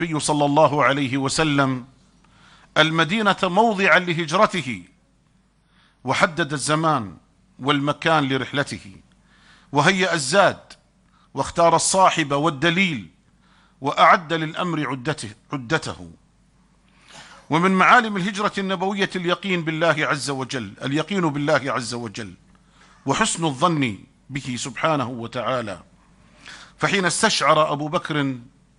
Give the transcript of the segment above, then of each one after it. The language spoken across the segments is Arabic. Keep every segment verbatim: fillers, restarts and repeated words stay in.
النبي صلى الله عليه وسلم المدينة موضعا لهجرته، وحدد الزمان والمكان لرحلته، وهيأ الزاد، واختار الصاحب والدليل، وأعد للأمر عدته, عدته. ومن معالم الهجرة النبوية اليقين بالله عز وجل اليقين بالله عز وجل وحسن الظن به سبحانه وتعالى. فحين استشعر أبو بكر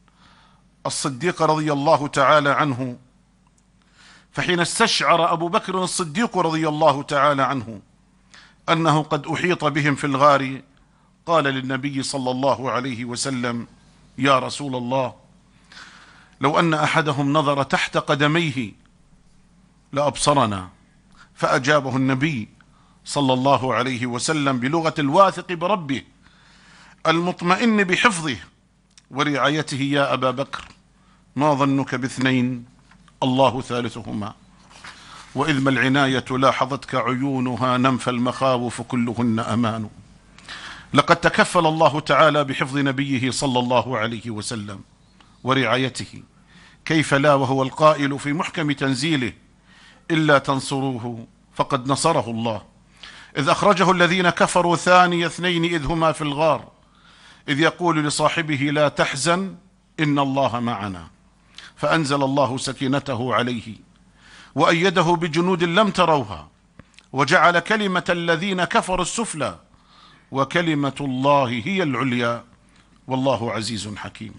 الصديق رضي الله تعالى عنه فحين استشعر أبو بكر الصديق رضي الله تعالى عنه أنه قد أحيط بهم في الغار، قال للنبي صلى الله عليه وسلم: يا رسول الله، لو أن أحدهم نظر تحت قدميه لأبصرنا. فأجابه النبي صلى الله عليه وسلم بلغة الواثق بربه المطمئن بحفظه ورعايته: يا أبا بكر، ما ظنك باثنين الله ثالثهما، وإذ ما العناية لاحظتك عيونها نمف المخاوف كلهن أمان. لقد تكفل الله تعالى بحفظ نبيه صلى الله عليه وسلم ورعايته، كيف لا وهو القائل في محكم تنزيله: إلا تنصروه فقد نصره الله، إذ أخرجه الذين كفروا ثاني اثنين إذ هما في الغار إذ يقول لصاحبه: لا تحزن إن الله معنا، فأنزل الله سكينته عليه وأيده بجنود لم تروها وجعل كلمة الذين كفروا السفلى وكلمة الله هي العليا والله عزيز حكيم.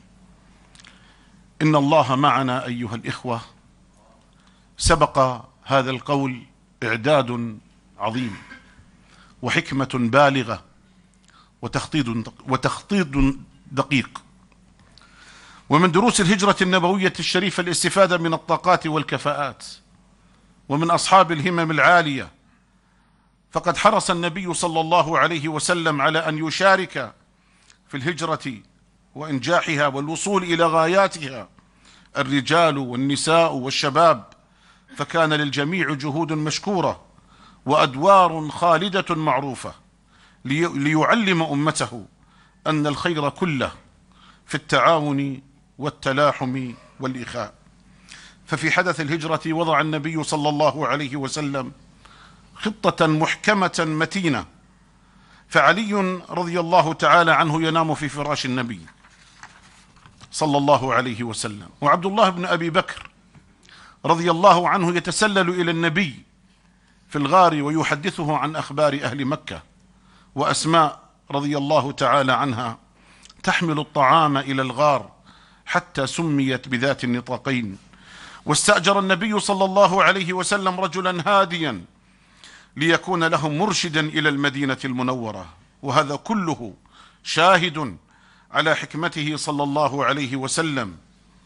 إن الله معنا أيها الإخوة. سبق هذا القول إعداد عظيم وحكمة بالغة وتخطيط وتخطيط دقيق. ومن دروس الهجرة النبوية الشريفة الاستفادة من الطاقات والكفاءات ومن أصحاب الهمم العالية، فقد حرص النبي صلى الله عليه وسلم على أن يشارك في الهجرة وإنجاحها والوصول إلى غاياتها الرجال والنساء والشباب، فكان للجميع جهود مشكورة وأدوار خالدة معروفة ليعلم أمته أن الخير كله في التعاون والتلاحم والإخاء. ففي حدث الهجرة وضع النبي صلى الله عليه وسلم خطة محكمة متينة، فعلي رضي الله تعالى عنه ينام في فراش النبي صلى الله عليه وسلم، وعبد الله بن أبي بكر رضي الله عنه يتسلل إلى النبي في الغار ويحدثه عن أخبار أهل مكة، وأسماء رضي الله تعالى عنها تحمل الطعام إلى الغار حتى سميت بذات النطاقين. واستأجر النبي صلى الله عليه وسلم رجلا هاديا ليكون لهم مرشدا إلى المدينة المنورة، وهذا كله شاهد على حكمته صلى الله عليه وسلم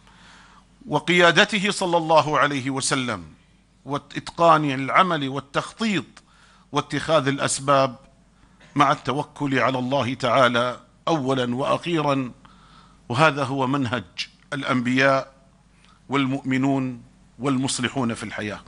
وقيادته صلى الله عليه وسلم وإتقان العمل والتخطيط واتخاذ الأسباب مع التوكل على الله تعالى أولا وأخيرا. وهذا هو منهج الأنبياء والمؤمنون والمصلحون في الحياة.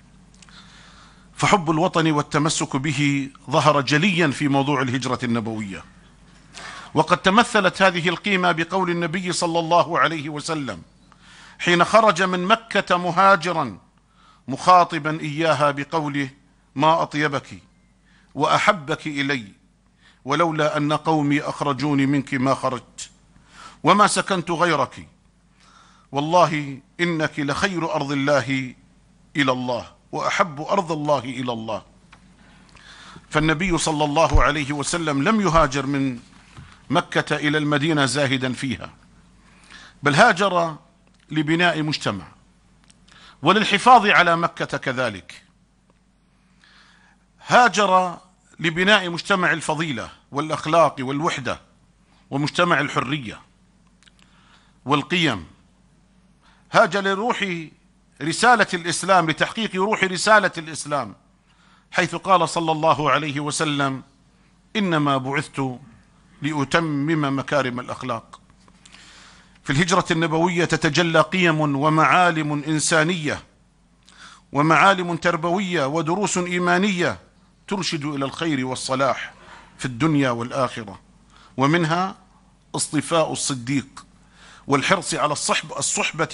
فحب الوطن والتمسك به ظهر جليا في موضوع الهجرة النبوية، وقد تمثلت هذه القيمة بقول النبي صلى الله عليه وسلم حين خرج من مكة مهاجرا مخاطبا إياها بقوله: ما أطيبك وأحبك إلي، ولولا أن قومي أخرجوني منك ما خرجت، وما سكنت غيرك، والله إنك لخير أرض الله إلى الله وأحب أرض الله إلى الله. فالنبي صلى الله عليه وسلم لم يهاجر من مكة إلى المدينة زاهدا فيها، بل هاجر لبناء مجتمع وللحفاظ على مكة كذلك. هاجر لبناء مجتمع الفضيلة والأخلاق والوحدة ومجتمع الحرية والقيم. هاجر لروح رسالة الإسلام، لتحقيق روح رسالة الإسلام، حيث قال صلى الله عليه وسلم: إنما بعثت لأتمم مكارم الأخلاق. في الهجرة النبوية تتجلى قيم ومعالم إنسانية ومعالم تربوية ودروس إيمانية ترشد إلى الخير والصلاح في الدنيا والآخرة، ومنها اصطفاء الصديق والحرص على الصحب الصحبة